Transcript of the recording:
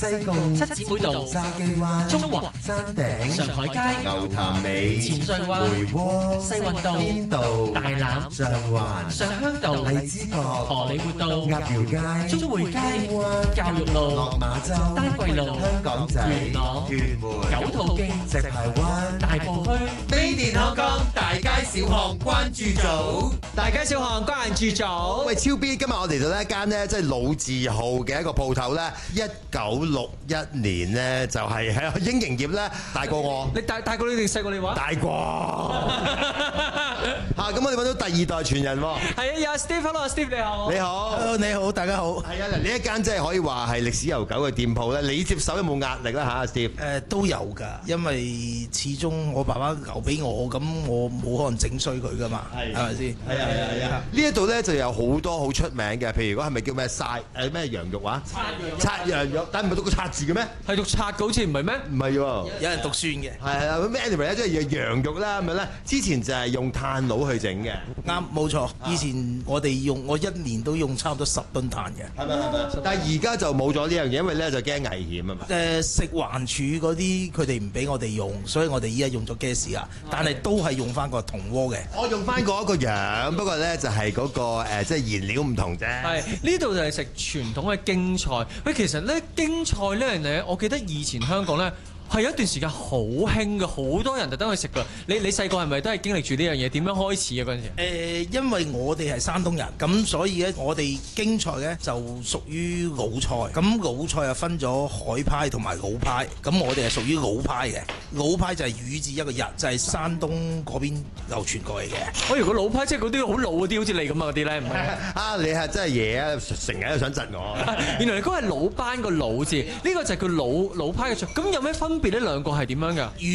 西貢、 七姊妹道、 筲箕灣、 中環、 山頂、 上海街、 牛潭尾、 前穗灣、 梅窩、 西運道、 邊道、 大欖、 上環、 上鄉道、 荔枝角、 荷里活道、 鴨寮街、 中匯街、 灣、 教育路、 落馬洲、 丹桂路、 香港仔、 元朗、 屯門、 九肚徑、 石排灣、 大埔墟、 飛電香港大街小巷關注組。 大街小巷關注組。 喂，超 B，今日我嚟到呢一間呢，即係老字號嘅一個鋪頭咧。1961年咧就係喺英營業咧，大過我。 你大過你定細過你話？ 大過嚇，咁我哋揾到第二代傳人喎。 係啊，有 Steve，Hello，Steve 你好。 你好。 Hello，你好，大家好。 係啊，嗱，呢一間即係可以話係歷史悠久嘅店鋪咧。你接手有冇壓力啦嚇，Steve？ 都有㗎，因為始終我爸爸留俾我，咁我冇可能整衰佢㗎嘛，係咪先？ 係啊。呢一度咧就有好多好出名嘅，譬如嗰係咪叫咩咩羊肉啊？刷羊肉，但係唔係讀個刷字嘅咩？ 係讀刷嘅好似唔係咩？ 唔係喎。 有人讀酸嘅。 係啊，咁 anyway 咧，即係羊肉啦咁樣咧。之前就係用炭爐去整嘅。 啱，冇錯。以前我一年都用差唔多10噸炭嘅。 係咪？但係而家就冇咗呢樣嘢，因為咧就驚危險啊嘛。 食環署嗰啲佢哋唔俾我哋用，所以我哋依家用咗 gas 啊，但係都係用翻個銅鍋嘅。 我用翻嗰一個樣，不過咧就係嗰個即係燃料唔同啫。 係呢度就係食傳統嘅京菜。喂，其實咧京菜呢樣嘢，我記得以前香港咧係有一段時間好興嘅，好多人特登去食㗎。你細個係咪都係經歷住呢樣嘢？點樣開始嘅嗰陣時？ 因為我哋係山東人，咁所以咧我哋京菜咧就屬於老菜。咁老菜啊分咗海派同埋老派，咁我哋係屬於老派嘅。老派就係語字一個日，就係山東嗰邊流傳過嚟嘅。 我如果老派即係嗰啲好老嗰啲，好似你咁啊嗰啲咧，唔係啊，你係真係嘢啊！成日都想窒我。 原來你嗰個係老班個老字，呢個就係叫老派嘅菜。咁有咩分別呢？兩個係點樣㗎？